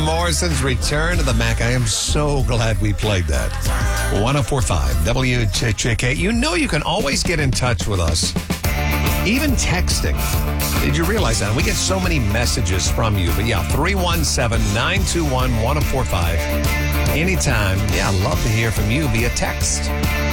Morrison's Return to the Mac. I am so glad we played that. 104.5 WJK. You know you can always get in touch with us, even texting. Did you realize that? We get so many messages from you. But yeah, 317-921-1045. Anytime. Yeah, I'd love to hear from you via text.